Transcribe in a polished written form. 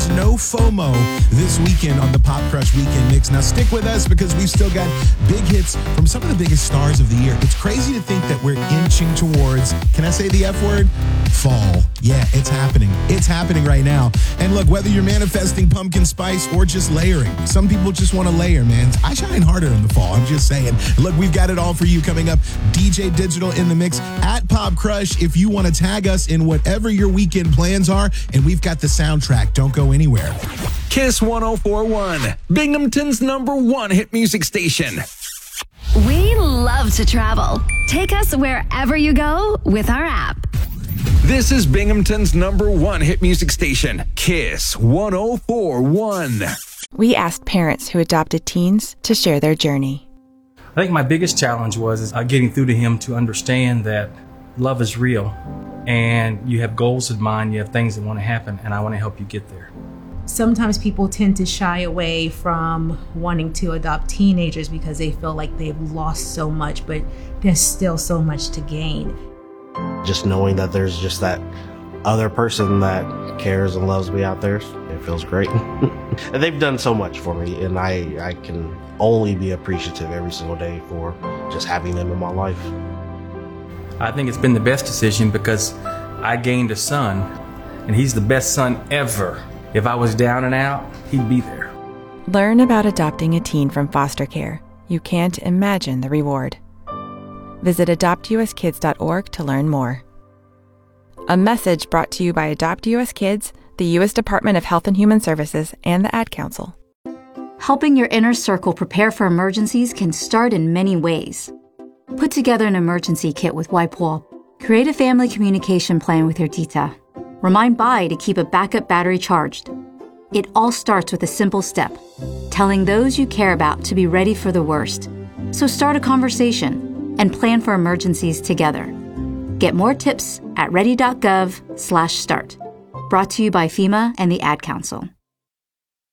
no FOMO this weekend on the Pop Crush Weekend Mix. Now stick with us because we've still got big hits from some of the biggest stars of the year. It's crazy to think that we're inching towards, can I say the F word? Fall. Yeah, it's happening. It's happening right now. And look, whether you're manifesting pumpkin spice or just layering, some people just want to layer, man. I shine harder in the fall. I'm just saying. Look, we've got it all for you coming up. DJ Digital in the mix at Pop Crush if you want to tag us in whatever your weekend plans are. And we've got the soundtrack. Don't go anywhere. Kiss 104.1, Binghamton's #1 hit music station. We love to travel. Take us wherever you go with our app. This is Binghamton's #1 hit music station, Kiss 104.1. We asked parents who adopted teens to share their journey. I think my biggest challenge was getting through to him to understand that love is real and you have goals in mind, you have things that want to happen, and I want to help you get there. Sometimes people tend to shy away from wanting to adopt teenagers because they feel like they've lost so much, but there's still so much to gain. Just knowing that there's just that other person that cares and loves me out there, it feels great. And they've done so much for me, and I can only be appreciative every single day for just having them in my life. I think it's been the best decision because I gained a son, and he's the best son ever. If I was down and out, he'd be there. Learn about adopting a teen from foster care. You can't imagine the reward. Visit adoptuskids.org to learn more. A message brought to you by Adopt US Kids, the U.S. Department of Health and Human Services, and the Ad Council. Helping your inner circle prepare for emergencies can start in many ways. Put together an emergency kit with WIPOL. Create a family communication plan with your tita. Remind Bai to keep a backup battery charged. It all starts with a simple step, telling those you care about to be ready for the worst. So start a conversation and plan for emergencies together. Get more tips at ready.gov/start. Brought to you by FEMA and the Ad Council.